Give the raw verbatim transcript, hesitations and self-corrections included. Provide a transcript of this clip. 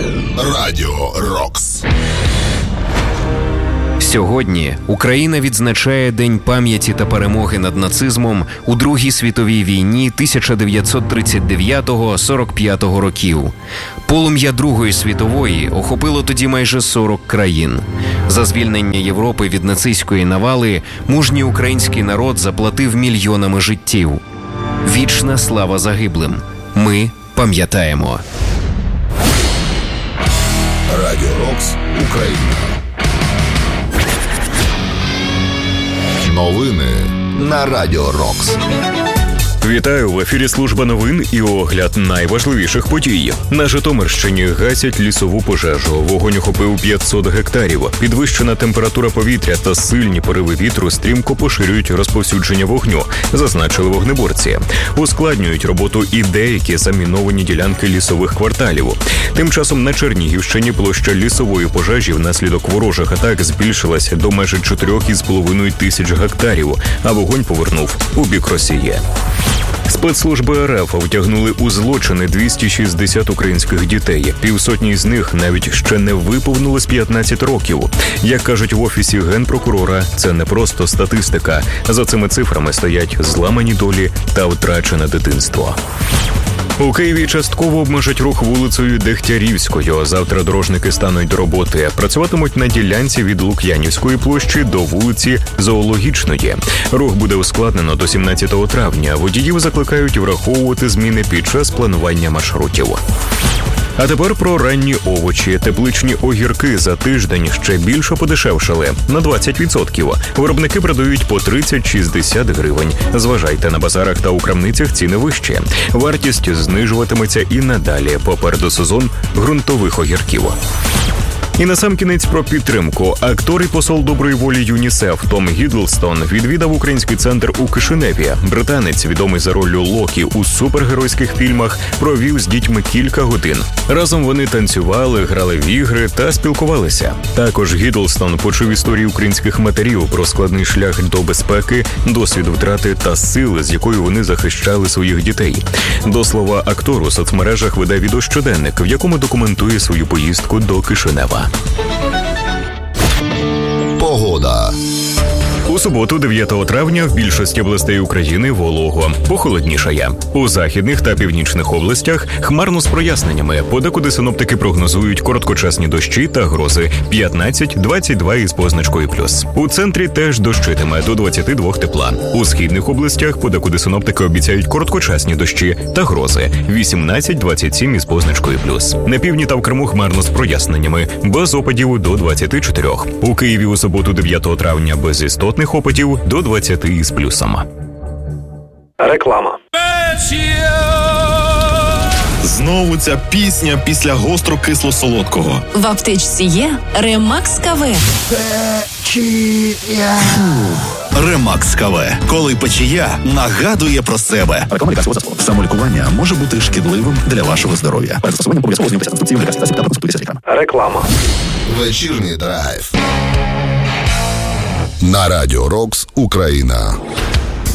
Радіо Рокс. Сьогодні Україна відзначає День пам'яті та перемоги над нацизмом у Другій світовій війні тисяча дев'ятсот тридцять дев'ятого - сорок п'ятого років. Полум'я Другої світової охопило тоді майже сорок країн. За звільнення Європи від нацистської навали мужній український народ заплатив мільйонами життів. Вічна слава загиблим. Ми пам'ятаємо. Радіо Рокс, Україна. Новини на Радіо Рокс. Вітаю, в ефірі служба новин і огляд найважливіших подій. На Житомирщині гасять лісову пожежу. Вогонь охопив п'ятсот гектарів. Підвищена температура повітря та сильні пориви вітру стрімко поширюють розповсюдження вогню, зазначили вогнеборці. Ускладнюють роботу і деякі заміновані ділянки лісових кварталів. Тим часом на Чернігівщині площа лісової пожежі внаслідок ворожих атак збільшилась до майже чотирьох із половиною тисяч гектарів, а вогонь повернув у бік Росії. Спецслужби ар еф втягнули у злочини двісті шістдесят українських дітей. Півсотні з них навіть ще не виповнилось п'ятнадцять років. Як кажуть в Офісі Генпрокурора, це не просто статистика. За цими цифрами стоять зламані долі та втрачене дитинство. У Києві частково обмежать рух вулицею Дегтярівською. Завтра дорожники стануть до роботи. Працюватимуть на ділянці від Лук'янівської площі до вулиці Зоологічної. Рух буде ускладнено до сімнадцятого травня. Водіїв закликають враховувати зміни під час планування маршрутів. А тепер про ранні овочі. Тепличні огірки за тиждень ще більше подешевшали – на двадцять відсотків. Виробники продають по тридцять - шістдесят гривень. Зважайте, на базарах та у крамницях ціни вищі. Вартість знижуватиметься і надалі. Попереду сезон ґрунтових огірків. І насамкінець про підтримку. Актор і посол доброї волі ЮНІСЕФ Том Гіддлстон відвідав український центр у Кишиневі. Британець, відомий за роллю Локі у супергеройських фільмах, провів з дітьми кілька годин. Разом вони танцювали, грали в ігри та спілкувалися. Також Гіддлстон почув історії українських матерів про складний шлях до безпеки, досвід втрати та сили, з якою вони захищали своїх дітей. До слова, актор у соцмережах веде відеощоденник, в якому документує свою поїздку до Кишинева. Погода. У суботу, дев'ятого травня, в більшості областей України волого. Похолоднішає. У західних та північних областях хмарно з проясненнями. Подекуди синоптики прогнозують короткочасні дощі та грози п'ятнадцять - двадцять два із позначкою плюс. У центрі теж дощитиме до двадцяти двох тепла. У східних областях подекуди синоптики обіцяють короткочасні дощі та грози вісімнадцять - двадцять сім із позначкою плюс. На півдні та в Криму хмарно з проясненнями. Без опадів до двадцяти чотирьох. У Києві у суботу, дев'ятого травня, без істотних опадів до двадцяти із плюсом. Реклама. Знову ця пісня після гостро-кисло-солодкого. В аптечці є Ремакс КВ. Печія. Ремакс КВ. Коли печія нагадує про себе. Реклама лікарського засобу. Самолікування може бути шкідливим для вашого здоров'я. Перед застосуванням обов'язково знайомтеся з інструкцією лікарських засобів та проконсультуйтеся з лікарем. Реклама. Вечірній драйв. На Радіо Рокс, Україна.